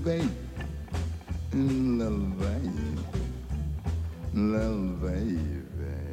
Baby, little baby, little baby.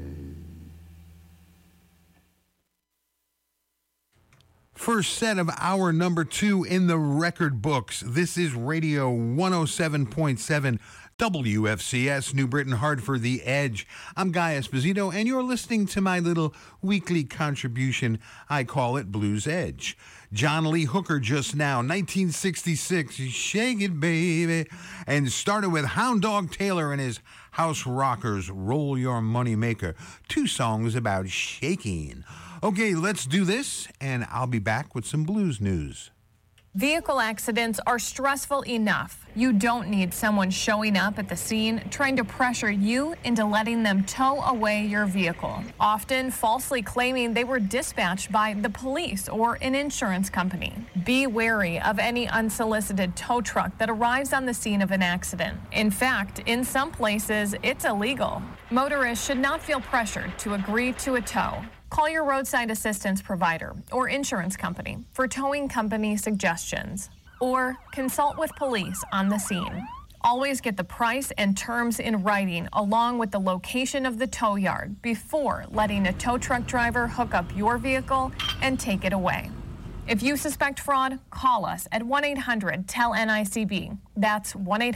First set of hour number 2 in the record books. This is Radio 107.7 WFCS, New Britain, Hartford, The Edge. I'm Guy Esposito, and you're listening to my little weekly contribution. I call it Blues Edge. John Lee Hooker just now, 1966, Shake It Baby, and started with Hound Dog Taylor and his House Rockers, Roll Your Money Maker. 2 songs about shaking. Okay, let's do this, and I'll be back with some blues news. Vehicle accidents are stressful enough. You don't need someone showing up at the scene trying to pressure you into letting them tow away your vehicle, often falsely claiming they were dispatched by the police or an insurance company. Be wary of any unsolicited tow truck that arrives on the scene of an accident. In fact, in some places, it's illegal. Motorists should not feel pressured to agree to a tow. Call your roadside assistance provider or insurance company for towing company suggestions, or consult with police on the scene. Always get the price and terms in writing along with the location of the tow yard before letting a tow truck driver hook up your vehicle and take it away. If you suspect fraud, call us at 1-800-TEL-NICB. That's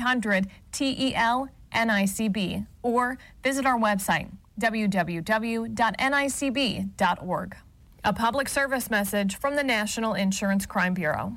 1-800-TEL-NICB, or visit our website, www.nicb.org. A public service message from the National Insurance Crime Bureau.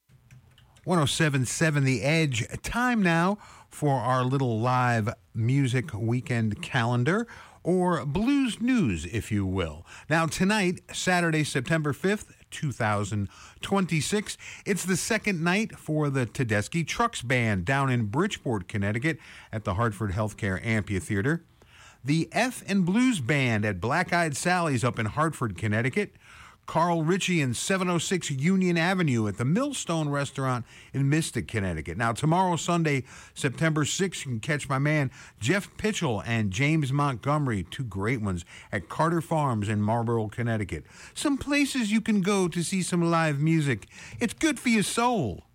107.7 The Edge. Time now for our little live music weekend calendar, or blues news, if you will. Now, tonight, Saturday, September 5th, 2026, it's the second night for the Tedeschi Trucks Band down in Bridgeport, Connecticut at the Hartford Healthcare Amphitheater. The F and Blues Band at Black Eyed Sally's up in Hartford, Connecticut. Carl Ritchie and 706 Union Avenue at the Millstone Restaurant in Mystic, Connecticut. Now, tomorrow, Sunday, September 6th, you can catch my man Jeff Pitchell and James Montgomery, 2 great ones, at Carter Farms in Marlborough, Connecticut. Some places you can go to see some live music. It's good for your soul.